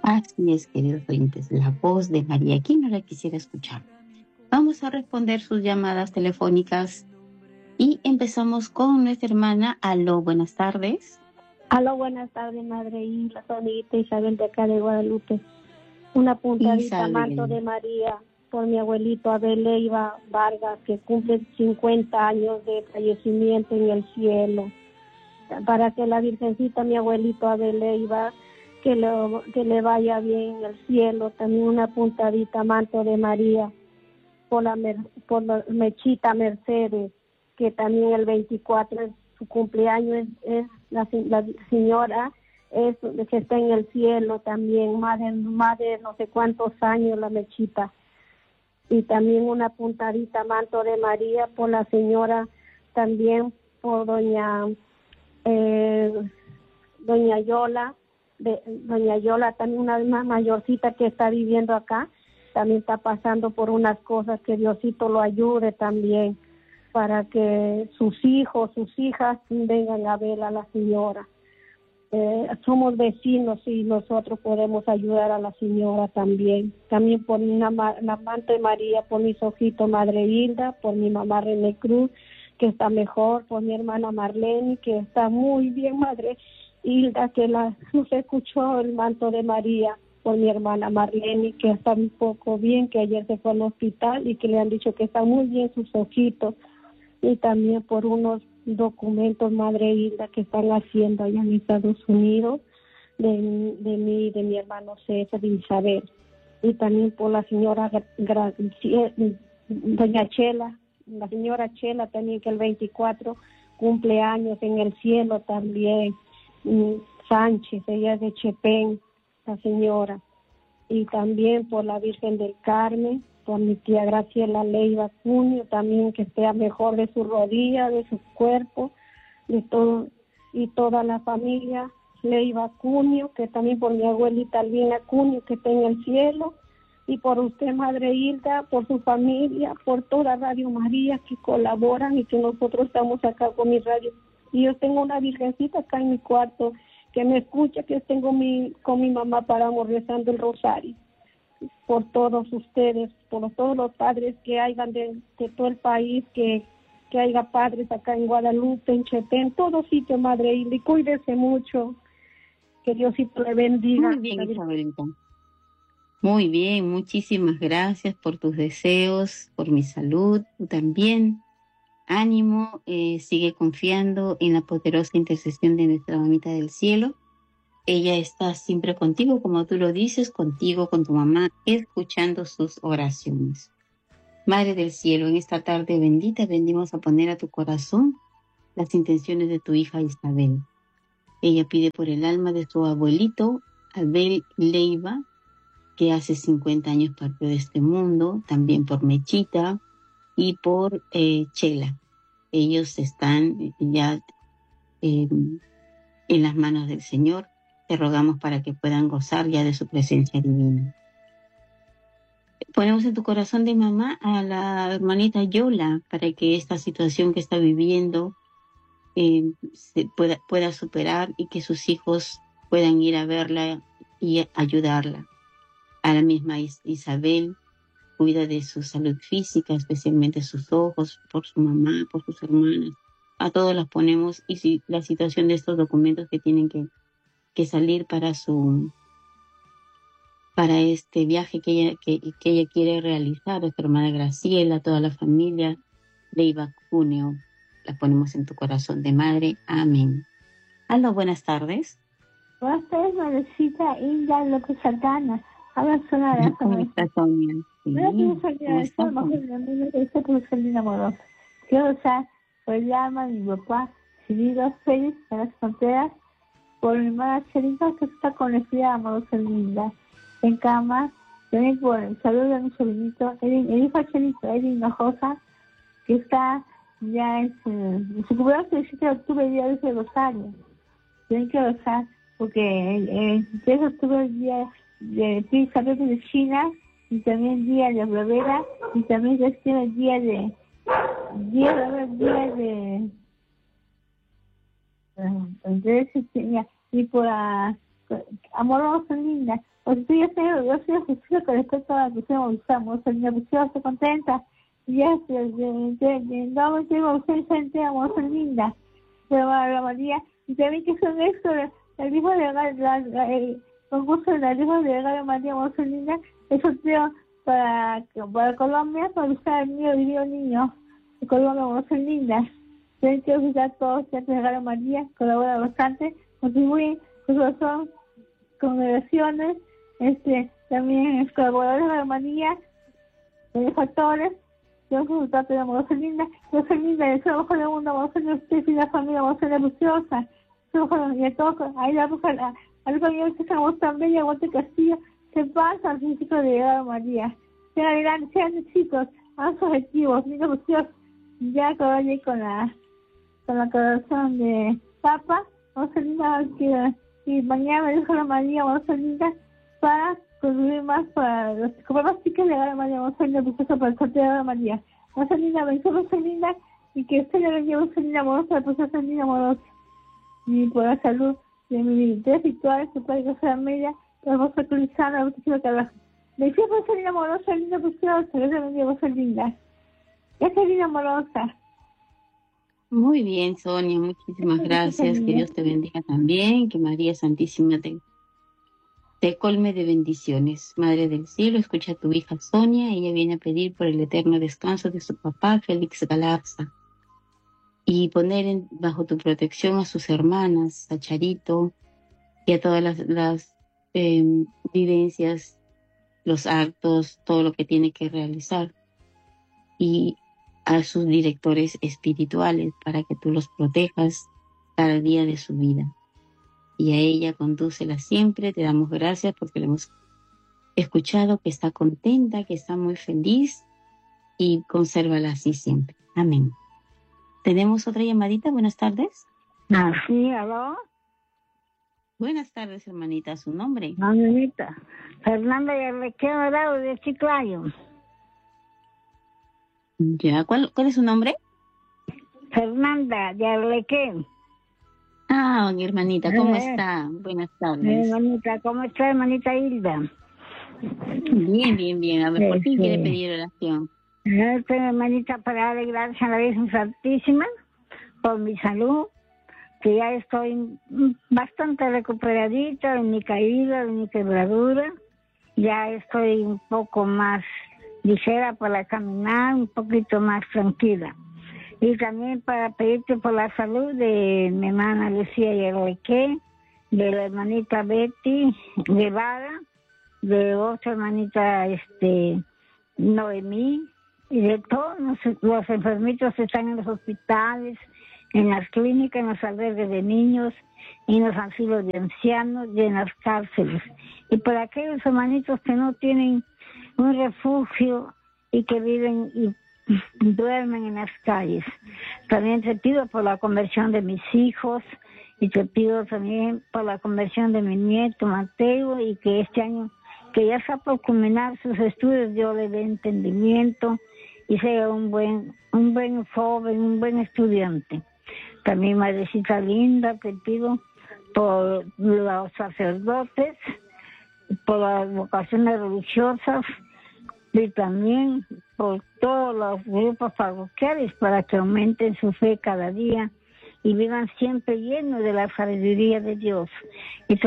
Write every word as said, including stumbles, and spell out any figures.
Así es, queridos oyentes, la voz de María. ¿Quién no la quisiera escuchar? Vamos a responder sus llamadas telefónicas y empezamos con nuestra hermana. Aló, buenas tardes. Aló, buenas tardes, madre Isla, Sonita Isabel de acá de Guadalupe. Una puntadita, manto de María, por mi abuelito Abel Leiva Vargas, que cumple cincuenta años de fallecimiento en el cielo. Para que la Virgencita, mi abuelito Abel Leiva, que, lo, que le vaya bien en el cielo. También una puntadita, manto de María, por la, por la Mechita Mercedes, que también el veinticuatro es su cumpleaños, es, es la, la señora es que está en el cielo también, más de, más de no sé cuántos años la Mechita. Y también una puntadita, manto de María, por la señora, también por doña eh, doña Yola, de, doña Yola, también una más mayorcita que está viviendo acá, también está pasando por unas cosas, que Diosito lo ayude también, para que sus hijos, sus hijas vengan a ver a la señora. Eh, somos vecinos y nosotros podemos ayudar a la señora también. También por una, la Manta de María, por mis ojitos, Madre Hilda, por mi mamá René Cruz, que está mejor, por mi hermana Marlene, que está muy bien, Madre Hilda, que la, no se escuchó el manto de María, por mi hermana Marlene, que está un poco bien, que ayer se fue al hospital y que le han dicho que está muy bien sus ojitos. Y también por unos documentos, Madre Hilda, que están haciendo allá en Estados Unidos, de, de mí y de mi hermano César de Isabel. Y también por la señora Gra, doña Chela, la señora Chela también, que el veinticuatro cumple años en el cielo también. Sánchez, ella es de Chepén, la señora. Y también por la Virgen del Carmen, por mi tía Graciela Leiva Cunio, también que esté mejor de su rodilla, de su cuerpo, de todo, y toda la familia Leiva Cunio, que también por mi abuelita Albina Cunio, que está en el cielo, y por usted, Madre Hilda, por su familia, por toda Radio María que colaboran y que nosotros estamos acá con mi radio. Y yo tengo una virgencita acá en mi cuarto que me escucha, que tengo mi, con mi mamá paramos rezando el rosario. Por todos ustedes, por todos los padres que hayan de, de todo el país, que, que haya padres acá en Guadalupe, en Chepén, todo sitio, Madre Hilda, y cuídese mucho, que Diosito le bendiga. Muy bien, Isabelita. Muy bien, muchísimas gracias por tus deseos, por mi salud, tú también. Ánimo, eh, sigue confiando en la poderosa intercesión de nuestra mamita del cielo. Ella está siempre contigo, como tú lo dices, contigo, con tu mamá, escuchando sus oraciones. Madre del cielo, en esta tarde bendita, venimos a poner a tu corazón las intenciones de tu hija Isabel. Ella pide por el alma de su abuelito, Abel Leiva, que hace cincuenta años partió de este mundo, también por Mechita y por eh, Chela. Ellos están ya eh, en las manos del Señor. Te rogamos para que puedan gozar ya de su presencia divina. Ponemos en tu corazón de mamá a la hermanita Yola, para que esta situación que está viviendo eh, se pueda, pueda superar y que sus hijos puedan ir a verla y ayudarla. A la misma Is- Isabel, cuida de su salud física, especialmente sus ojos, por su mamá, por sus hermanas. A todos las ponemos, y si la situación de estos documentos que tienen que, que salir para su para este viaje que ella, que, que ella quiere realizar, a su hermana Graciela, a toda la familia Leiva Cuneo, las ponemos en tu corazón de madre. Amén. Aló, buenas tardes. Buenas tardes, madrecita Hilda López Santana. Habla Sonia. ¿Cómo estás, Sonia? Sí. Gracias, ¿Cómo Sonia. estás, Estamos en la misma que por ser bien amorosa. Quiero usar por el alma de mi papá, Cirilo Félix, en las fronteras, por mi hermana Chelita, que está con el frío amorosa linda, en cama. También por el saludo de mi sobrinito, el, el hijo Chelito, Edwin Hinojosa, que está ya en su, en su cumpleaños el siete de octubre, el día de Rosario. Tienen que rezar, porque el, el tres de octubre es el día de Isabel de China, y también el día de Rivera, y también tiene el día de día de el día de entonces tenía y por la amorosa, linda. Pues yo soy, yo soy justicia con respecto a la que usamos, señora preciosa, contenta. Y es de, de, de, de, no tengo ausencia, amorosa, linda. Pero la María, y también que son esto, el hijo de la, la, la, el concurso de la hijo de la María, amorosa, linda, es sorteo para, para Colombia, para buscar al mío divino niño de Colombia, amorosa, linda. Tienen que visitar todos, ya te regalo María, colabora bastante, contribuyen, pues son congregaciones, este, también es colaboradores de María, de factores, yo soy un trato de amorosa linda, yo soy linda, yo soy ojo del mundo, amorosa de usted y la familia, amorosa de preciosa, soy ojo de y todo, ahí la mujer, algo yo que estamos tan bella, Monte Castillo, se pasa al físico de llegar a María, sean adelante, sean chicos, hagan sus objetivos, niños preciosos, ya acabo de ir con la con la corazón de Papa, vamos a linda que y mañana me dijo la María, vamos a linda para construir más para los como más chicas de la María, vamos a linda preciosa para el sorteo de la María, vamos a linda, bendición, vamos a linda y que usted le bendiga, vamos a linda amorosa, la preciosa linda amorosa y por la salud de mi tres rituales, que puede que sea media, vamos a actualizar la bautismo de trabajo. Bendición, vamos a linda amorosa, linda preciosa, que le bendiga, vamos a linda. Esa linda amorosa. Muy bien, Sonia, muchísimas gracias. Que Dios te bendiga también, que María Santísima te, te colme de bendiciones. Madre del Cielo, escucha a tu hija Sonia, ella viene a pedir por el eterno descanso de su papá, Félix Galarza, y poner en, bajo tu protección a sus hermanas, a Charito, y a todas las, las eh, vivencias, los actos, todo lo que tiene que realizar. Y a sus directores espirituales para que tú los protejas cada día de su vida. Y a ella condúcela siempre, te damos gracias porque le hemos escuchado que está contenta, que está muy feliz y consérvala así siempre. Amén. ¿Tenemos otra llamadita? Buenas tardes. Ah, sí, ¿aló? Buenas tardes, hermanita. ¿Su nombre? Mamita. Fernanda Yarlequeo Dorado de Chiclayo. Ya, ¿cuál, ¿cuál es su nombre? Fernanda Yarlequeo. Ah, hermanita, ¿cómo Eh, está? Buenas eh, tardes. hermanita, ¿cómo está, hermanita Hilda? Bien, bien, bien. A ver, ¿por quién quiere pedir oración? Esto, hermanita, para darle gracias a la Virgen Santísima por mi salud, que ya estoy bastante recuperadita de mi caída, de mi quebradura. Ya estoy un poco más ligera para caminar, un poquito más tranquila. Y también para pedirte por la salud de mi hermana Lucía Yarlequé, de la hermanita Betty Guevara, de otra hermanita este, Noemí, y de todos los, los enfermitos que están en los hospitales, en las clínicas, en los albergues de niños, en los asilos de ancianos y en las cárceles. Y por aquellos hermanitos que no tienen un refugio y que viven y duermen en las calles. También te pido por la conversión de mis hijos y te pido también por la conversión de mi nieto Mateo, y que este año, que ya está por culminar sus estudios, yo le dé entendimiento y sea un buen, un buen joven, un buen estudiante. También, madrecita linda, te pido por los sacerdotes, por las vocaciones religiosas y también por todos los grupos parroquiales, para que aumenten su fe cada día y vivan siempre llenos de la sabiduría de Dios. Y